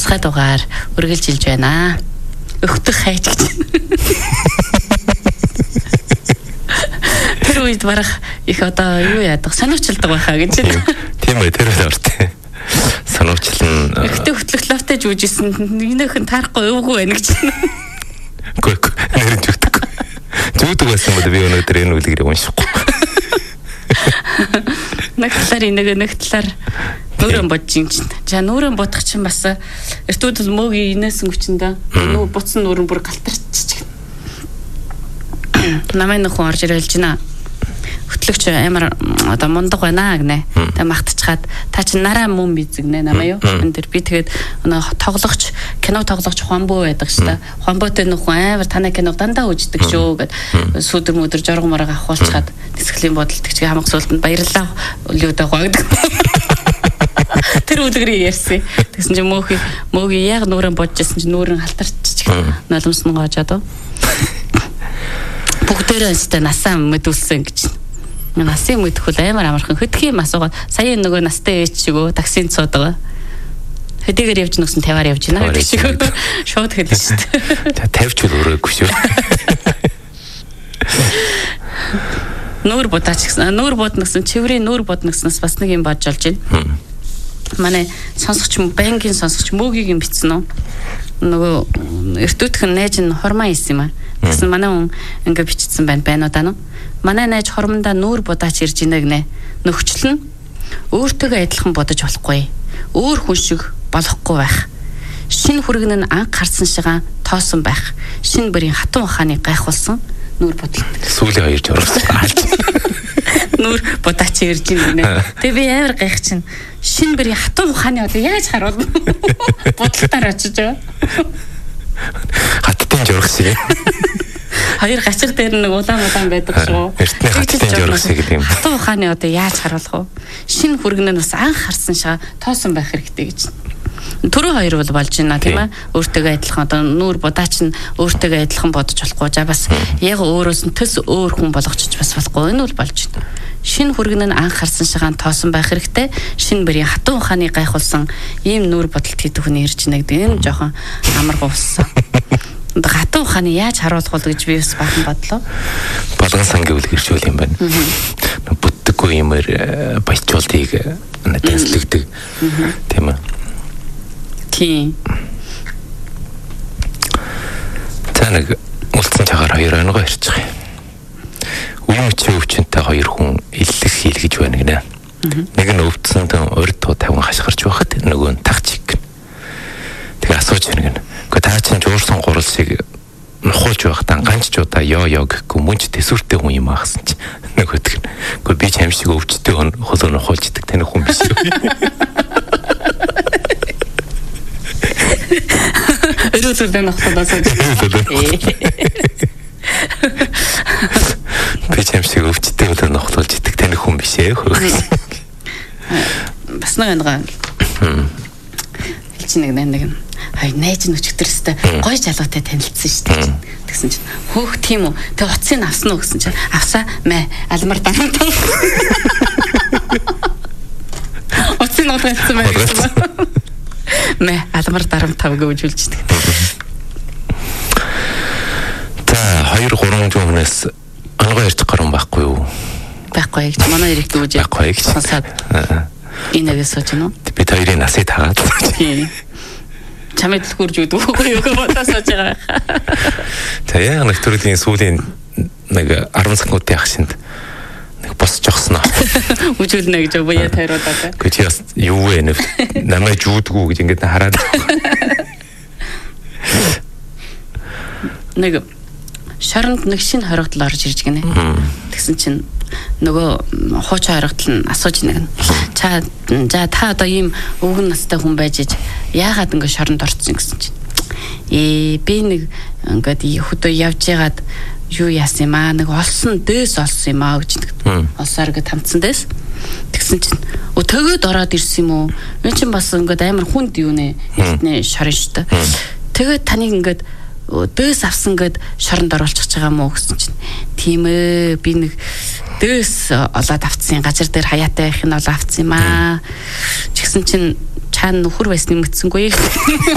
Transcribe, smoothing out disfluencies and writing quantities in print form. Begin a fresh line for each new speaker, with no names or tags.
онцгой дугаар үргэлжилж байна. Өгтөх хайж гэж. Тэр үед барах их одоо юу яадаг санаачилдаг байхаа гэж.
Тийм ээ тэр л ортой. Санаачилна.
Өгтөх хөтлөх лавтай жүүжсэн нэгнийхэн таарахгүй өвгөө байна гэж.
Гүг нэр зүгдэг. Зүгдэг байсан бол би өнөөдөр энэ үлгэрийг уншихгүй.
Нэг талаар нүүрэн бодож юм чинь. За нүүрэн бодох чинь бас эртүүд мөөгийн инээсэн хүчиндээ нүү буцсан нүүрэн бүр галтарч. Намайг нөхөн орж ирэлж байна. Хөтлөгч амар одоо мундаг байна гинэ. Тэг магтчихад та чи нараа мөн бизэгнэ намаа юу? Энд дэр би тэгээд тоглогч кино тоглогч Хонбоо байдаг шүү дээ. Хонбоотой нөхөн амар танай киног дандаа үздэг шүү гэд сүдэр мөдөр жорго марга авахулчаад тэсгэлийн бодолдог чи хамаг суултанд баярлалаа өлөөдөө хаагдаг. Тэр үлгэрийг ярьсан. Тэгсэн чи мөөгийн яг нүүрэн бодож байсан чи нүүрэн халтарч noloмсон гоожаад. Бүгдээрээ өстэй насаа мэдүүлсэн гэж. Насын мэдхүүл амар амархан хөдөх юм асуугаад сая нөгөө настай ээж чигөө таксинд суудаг. Хөдийгээр явж нүгсэн 50-аар явж байна гэдэг шиг. Шууд хэлсэн шүү дээ.
50 ч үл өрөөгүй шүү.
Нүүр бодаач гэсэн. Нүүр бодногсон чиврийн нүүр бодногсноос бас нэг юм бодж олж байна. Манай сонсогч банкын сонсогч мөөгийг юм бичсэн үү? Нөгөө эртүтхэн найз нь хормоо исэн юм аа. Гэсэн манай хүн ингээ бичсэн байна уу даа нь. Манай найз хормондоо нүүр будаач ирж ийнэ гинэ. Нөхчлөн өөртөөгөө адилхан бодож болохгүй. Өөр хүн шиг болохгүй байх. Шинэ хүргэн нь анх харсан шигаа тоосон байх. Шинэ бэрийн хатан ухааны гайхуулсан нүүр бодолт.
Сүүлийн хоёр жургасан.
Нүүр будаач ирж ийнэ. Тэгээ би амар гайх чинь. Шинэ бэрийн хатан ухааны одоо яаж харуулна? Бодолтоор очиж байгаа.
Хаттын жургас шиг.
Хоёр гачир дээр нэг улаан байдаг шүү.
Эртний хаттын жургас гэдэг юм.
Хатан ухааны одоо яаж харуулах вэ? Шинэ хүргэн нь бас анх харсан шигаа тоосон байх хэрэгтэй гэж. Түрүү хоёр бол болж байна тийм ээ. Өөртөөгөө адилхан одоо нүүр будаач нь өөртөөгөө адилхан бодож болохгүй. За бас яг өөрөөс нь төс өөр хүн болгочих бас болохгүй. Энэ бол болж байна. Шинэ хүргэн нь анх харсан шигаа тоосон байх хэрэгтэй. Шинэ бэрийн хатан ухааны гайхуулсан ийм нүүр бодолт хийдэг хүн ирж байна гэдэг энэ жоохон амаргуу уссан. Хатан ухааны яаж харуулах вэ гэж би бас бахан бодлоо.
Болгон сангийн үлгэршүүл юм байна. Бүтдэггүй юмэр баячуултыг танилцлагддаг. Тийм ээ. Тийм. За нэг үлдсэн цагаар хоёр онгоо ирчих юм. Үе мөчийн өвчнөд хоёр хүн иллэх хийлгэж байна гинэ. Нэг нь өвдсөнд урд таван хашгирч байхад нөгөө нь тагчиг. Тэгээ асууж байна гинэ. Гэхдээ та чинь жуурсан гуралсыг нухуулж байхдаа ганц ч удаа ёо гэхгүй мөнч төсвөртэй хүн юм аахсан чи нөгөөдөг. Гэхдээ би ч юм шиг өвчтэй холоо нухуулждаг тань хүн биш үү? Өрөөдөө нохтодоос. Би ч юм шиг өвчтэй холоо нухуулждаг тань хүн биш ээ.
Бас нэг хэлж нэг хай найз нь өчтөрстэй гоё жалгаатай танилцсан шүү дээ. Тэгсэн чинь хөөх тийм үү. Тэг уцыг авсан уу гэсэн чинь авсаа мэ алмар дарамтаа. Уцыг нутгалцсан мэ. Мэ алмар дарамтаа гэж үлждэг.
За 2-3 жуунаас ангой ярьж гарсан байхгүй юу?
Байхгүй гэж манай ирэх дүүж
байхгүй гэж
сонсоод инээсэж байна уу?
Би хоёрын насыг таагаад.
Тийм. Чамд хурж өгдөг үгүй юу бодосож байгаа.
За яг нэг төрлийн сүүлийн нэг 10 секундын ахшинд нэг босч огсноо.
Үжүүлнэ гэж буяа тайруудаа.
Гэвч яс юу вэ нэ намайг жуудгүй гэж ингээд хараад.
Нэг шоронд нэг шинэ хоригдол орж ирж гинэ. Тэгсэн чинь нөгөө хуучин хоригдол нь асууж нэг. За та одоо ийм өвгөн настай хүн байж яагаад ингэ шоронд орцсон гэсэн чинь. Би нэг ингээд хөдөө явж яагаад юу яасан юм аа нэг олсон дээс олсон юм аа гэж нэг. Олсоор ингээд хамтсан дээс. Тэгсэн чинь төгөөд ороод ирсэн юм уу? Энэ чинь бас ингээд амар хүнд юу нэ эртний шорон шүү дээ. Тэгээд таныг ингээд дээс авсан гэд шоронд оруулчих байгаа мó гэсэн чинь. Тийм ээ би нэг дээс олоод авцсан газар дээр хаяатай байх нь бол авцсан юм аа. Тэгсэн чинь чаана нөхөр байсныг мэдсэнгүй.